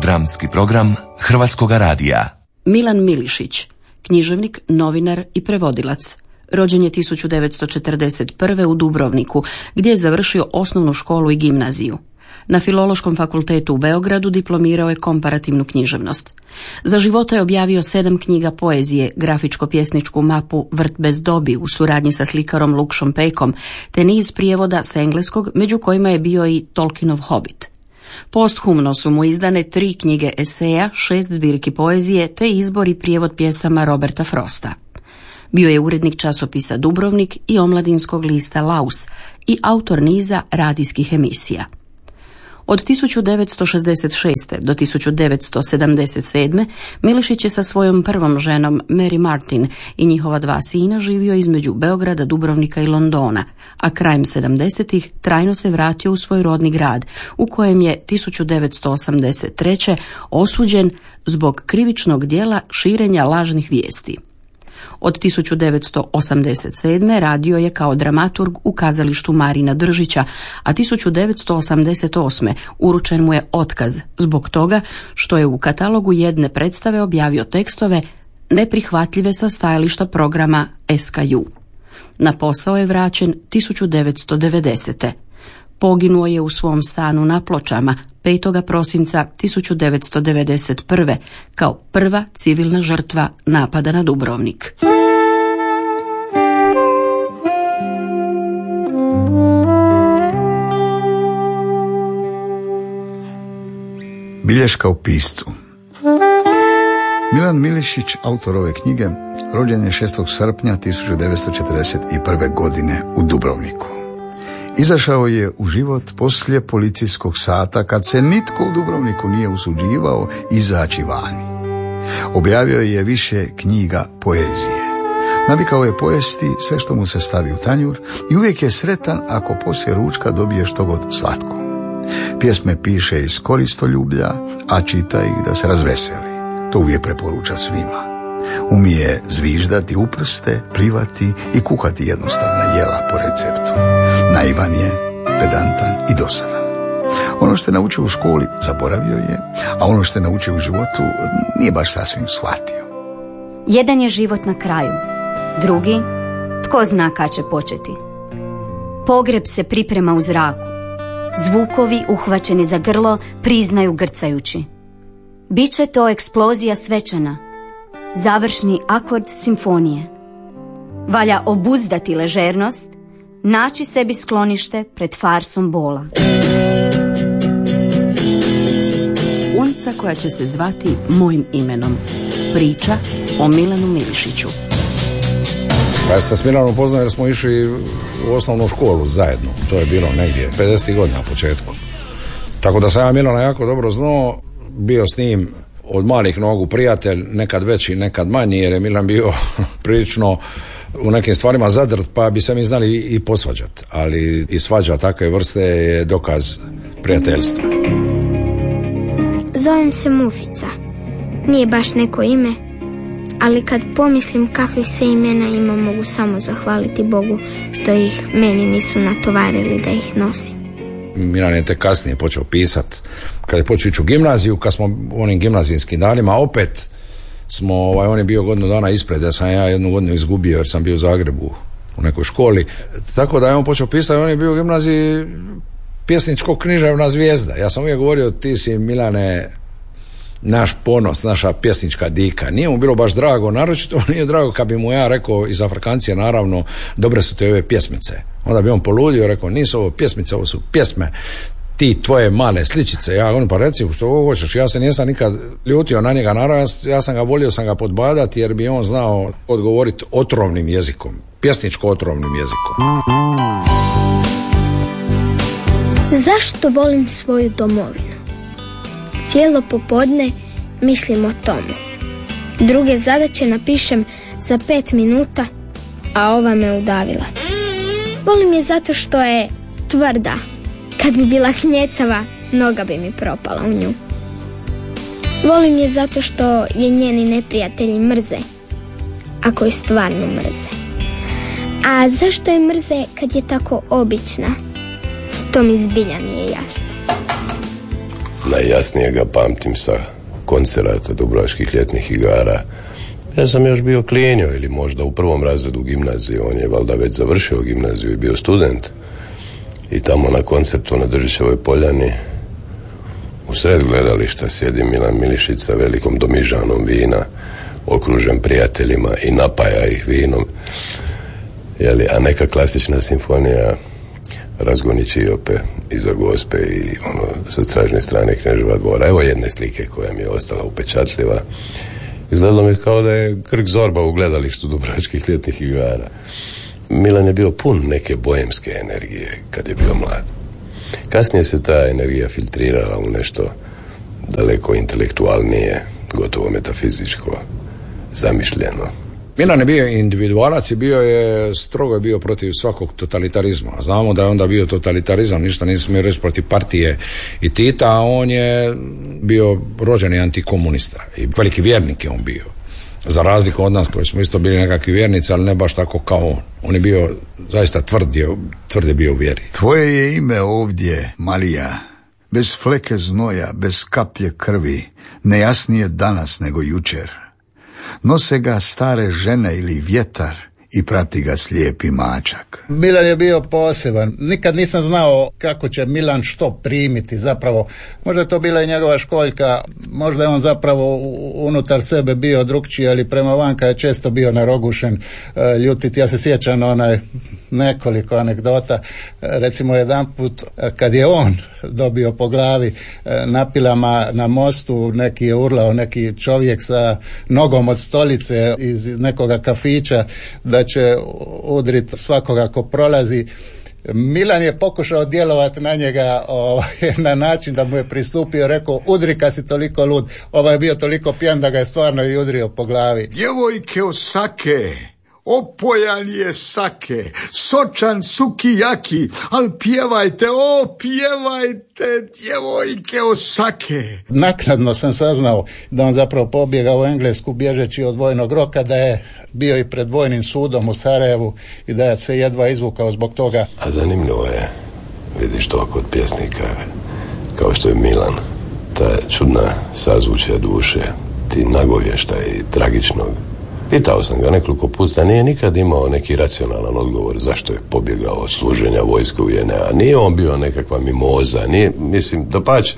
Dramski program Hrvatskoga radija. Milan Milišić, književnik, novinar i prevodilac. Rođen je 1941. u Dubrovniku, gdje je završio osnovnu školu i gimnaziju. Na Filološkom fakultetu u Beogradu diplomirao je komparativnu književnost. Za života je objavio 7 knjiga poezije, grafičko-pjesničku mapu Vrt bez dobi u suradnji sa slikarom Lukšom Pekom, te niz prijevoda s engleskog, među kojima je bio i Tolkienov Hobbit. Posthumno su mu izdane 3 knjige eseja, 6 zbirki poezije te izbor i prijevod pjesama Roberta Frosta. Bio je urednik časopisa Dubrovnik i omladinskog lista Laus i autor niza radijskih emisija. Od 1966. do 1977. Milišić je sa svojom prvom ženom Mary Martin i njihova 2 sina živio između Beograda, Dubrovnika i Londona, a krajem 70-ih trajno se vratio u svoj rodni grad, u kojem je 1983. osuđen zbog krivičnog djela širenja lažnih vijesti. Od 1987. radio je kao dramaturg u kazalištu Marina Držića, a 1988. uručen mu je otkaz zbog toga što je u katalogu jedne predstave objavio tekstove neprihvatljive sa stajališta programa SKU. Na posao je vraćen 1990. Poginuo je u svom stanu na Pločama 5. prosinca 1991. kao prva civilna žrtva napada na Dubrovnik. Bilješka u piscu. Milan Milišić, autor ove knjige, rođen je 6. srpnja 1941. godine u Dubrovniku. Izašao je u život poslije policijskog sata kad se nitko u Dubrovniku nije usuđivao izaći vani. Objavio je više knjiga poezije. Navikao je pojesti sve što mu se stavi u tanjur i uvijek je sretan ako poslije ručka dobije što god slatko. Pjesme piše iz koristoljublja, a čita ih da se razveseli. To uvijek preporuča svima. Umije zviždati u prste, plivati i kuhati jednostavna jela po receptu. Naivan je, pedantan i dosadan. Ono što je naučio u školi zaboravio je, a ono što je naučio u životu nije baš sasvim shvatio. Jedan je život na kraju, drugi, tko zna kad će početi. Pogreb se priprema u zraku. Zvukovi uhvaćeni za grlo priznaju grcajući. Biće to eksplozija svečana, završni akord simfonije. Valja obuzdati ležernost, naći sebi sklonište pred farsom bola. Ulica koja će se zvati mojim imenom. Priča o Milanu Milišiću. Pa ja sam s Milanom upoznao jer smo išli u osnovnu školu zajedno. To je bilo negdje 50. godina na početku. Tako da sam ja Milana jako dobro znao, bio s njim od malih nogu prijatelj, nekad veći, nekad manji, jer je Milan bio prilično u nekim stvarima zadrt, pa bi se mi znali i posvađati. Ali i svađa takve vrste je dokaz prijateljstva. Zovem se Mufica. Nije baš neko ime, ali kad pomislim kakvih sve imena ima, mogu samo zahvaliti Bogu što ih meni nisu natovarili da ih nosim. Milan je tek kasnije počeo pisati. Kad je počeo ići u gimnaziju, kad smo u onim gimnazijskim danima, opet smo, on je bio godinu dana ispred, ja sam jednu godinu izgubio jer sam bio u Zagrebu u nekoj školi. Tako da je on počeo pisati, on je bio u gimnaziji pjesničko-književna zvijezda. Ja sam uvijek govorio, ti si, Milane, naš ponos, naša pjesnička dika. Nije mu bilo baš drago, naročito nije drago kad bi mu ja rekao, iz Afrikancije naravno, dobre su te ove pjesmice. Onda bi on poludio, rekao, nisu ovo pjesmice, ovo su pjesme, ti tvoje male sličice. Ja govorim, pa reci što hoćeš. Ja se nisam nikad ljutio na njega, naravno, ja sam ga volio sam ga podbadati jer bi on znao odgovoriti otrovnim jezikom, pjesničko otrovnim jezikom. Zašto volim svoju domovinu? Cijelo popodne mislim o tomu. Druge zadaće napišem za 5 minuta, a ova me udavila. Volim je zato što je tvrda. Kad bi bila hnjecava, noga bi mi propala u nju. Volim je zato što je njeni neprijatelji mrze, ako je stvarno mrze. A zašto je mrze kad je tako obična? To mi zbilja nije jasno. Najjasnije ga pamtim sa koncerata Dubrovačkih ljetnih igara. Ja sam još bio klinio ili možda u prvom razredu gimnazije. On je valjda već završio gimnaziju i bio student. I tamo na koncertu na Držićevoj poljani u sred gledališta sjedi Milan Milišić sa velikom domižanom vina, okružen prijateljima i napaja ih vinom. A neka klasična simfonija Razgoni Čiope iza Gospe i sa tražne strane Kneževa dvora. Evo jedne slike koja mi je ostala upečatljiva. Izgledalo mi kao da je Grg Zorba u gledalištu Dubrovačkih ljetnih igara. Milan je bio pun neke bojemske energije kad je bio mlad. Kasnije se ta energija filtrirala u nešto daleko intelektualnije, gotovo metafizičko, zamišljeno. Milan je bio individualac i strogo je bio protiv svakog totalitarizma. Znamo da je onda bio totalitarizam, ništa nismo smio reći protiv partije i Tita, a on je bio rođeni antikomunista i veliki vjernik je on bio. Za razliku od nas koji smo isto bili nekakvi vjernici, ali ne baš tako kao on. On je bio zaista tvrd je bio u vjeri. Tvoje je ime ovdje, Marija, bez fleke znoja, bez kaplje krvi, nejasnije danas nego jučer. Nose ga stare žene ili vjetar i prati ga slijepi mačak. Milan je bio poseban. Nikad nisam znao kako će Milan što primiti zapravo. Možda je to bila i njegova školjka, možda je on zapravo unutar sebe bio drukčiji, ali prema vanka je često bio narogušen, ljutit. Ja se sjećam nekoliko anegdota. Recimo jedanput kad je on dobio po glavi napilama na mostu, neki je urlao, neki čovjek sa nogom od stolice iz nekoga kafića da će udrit svakoga ko prolazi. Milan je pokušao djelovati na njega na način da mu je pristupio, rekao udri kad si toliko lud. Ovaj je bio toliko pijan da ga je stvarno i udrio po glavi. Djevojke Osake, opojan je sake, sočan sukijaki, al pjevajte, pjevajte, djevojke Osake. Naknadno sam saznao da on zapravo pobjegao u Englesku bježeći od vojnog roka, da je bio i pred vojnim sudom u Sarajevu i da je se jedva izvukao zbog toga. A zanimljivo je, vidiš to kod pjesnika, kao što je Milan, ta čudna sazvučja duše, ti nagovještaj tragičnog. Pitao sam ga nekoliko puta, nije nikad imao neki racionalan odgovor zašto je pobjegao od služenja vojske u JNA. Nije on bio nekakva mimoza, nije, mislim, dapače.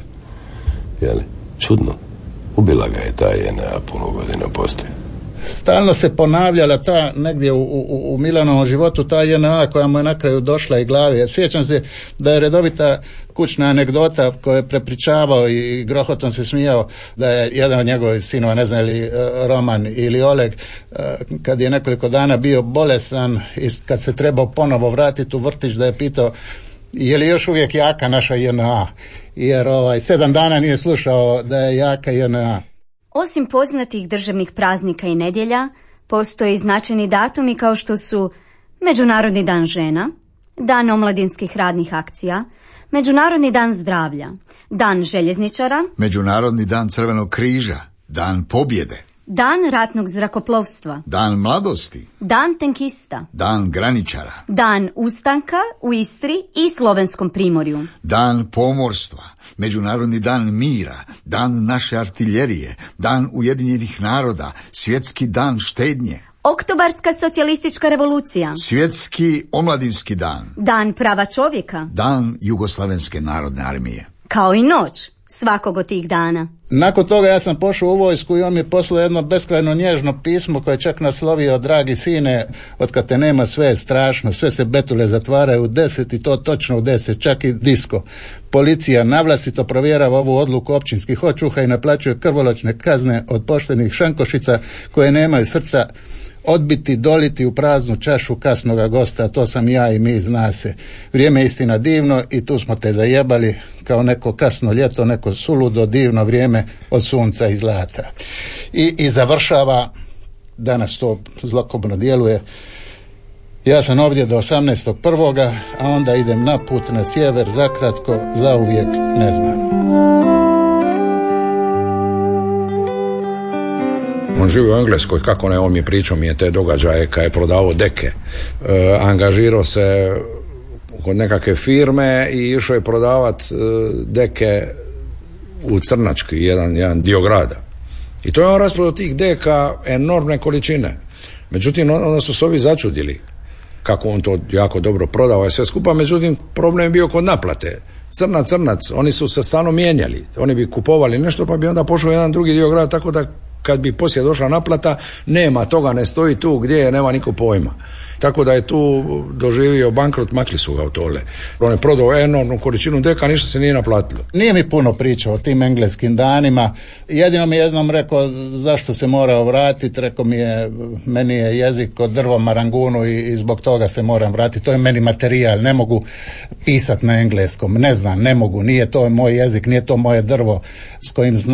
Čudno. Ubila ga je ta JNA puno godina poslije. Stalno se ponavljala ta negdje u Milanovom životu ta JNA koja mu je na kraju došla i glavi. Sjećam se da je redovita kućna anegdota koju je prepričavao i grohotom se smijao, da je jedan od njegovih sinova, ne znam li Roman ili Oleg, kad je nekoliko dana bio bolestan i kad se trebao ponovo vratiti u vrtić, da je pitao je li još uvijek jaka naša JNA, jer 7 dana nije slušao da je jaka JNA. Osim poznatih državnih praznika i nedjelja, postoje i značajni datumi kao što su Međunarodni dan žena, Dan omladinskih radnih akcija, Međunarodni dan zdravlja, Dan željezničara, Međunarodni dan Crvenog križa, Dan pobjede, Dan ratnog zrakoplovstva, Dan mladosti, Dan tenkista, Dan graničara, Dan ustanka u Istri i Slovenskom primorju, Dan pomorstva, Međunarodni dan mira, Dan naše artiljerije, Dan Ujedinjenih naroda, Svjetski dan štednje, Oktobarska socijalistička revolucija, Svjetski omladinski dan, Dan prava čovjeka, Dan Jugoslavenske narodne armije. Kao i noć svakog od tih dana. Nakon toga ja sam pošao u vojsku i on mi je poslao jedno beskrajno nježno pismo koje je čak naslovio: dragi sine, otkad te nema sve je strašno, sve se betule zatvaraju u 10 i to točno u 10, čak i disko. Policija navlastito provjerava ovu odluku općinskih očuha i naplaćuje krvoločne kazne od poštenih šankošica koje nemaju srca odbiti, doliti u praznu čašu kasnoga gosta. To sam ja i mi, zna se. Vrijeme je istina divno i tu smo te zajebali kao neko kasno ljeto, neko suludo divno vrijeme od sunca i zlata. I završava, danas to zlokobno djeluje, ja sam ovdje do 18.1., a onda idem na put na sjever, zakratko, zauvijek, ne znam. On živi u Engleskoj, kako ne, on mi pričao mi je te događaje kad je prodavao deke. Angažirao se kod nekakve firme i išao je prodavat deke u Crnački, jedan dio grada. I to je on rasprodao tih deka enormne količine. Međutim, onda su se ovi začudili kako on to jako dobro prodao i sve skupa, međutim, problem je bio kod naplate. Crnac, oni su se stalno mijenjali. Oni bi kupovali nešto, pa bi onda pošao jedan drugi dio grada, tako da kad bi poslije došla naplata, nema toga, ne stoji tu gdje je, nema niko pojma. Tako da je tu doživio bankrot, makli su ga u tole. On je prodao enormnu količinu deka, ništa se nije naplatilo. Nije mi puno pričao o tim engleskim danima. Jedino mi jednom rekao zašto se morao vratiti. Rekao mi je, meni je jezik od drvo marangunu i zbog toga se moram vratiti. To je meni materijal, ne mogu pisati na engleskom. Ne znam, ne mogu, nije to moj jezik, nije to moje drvo s kojim znam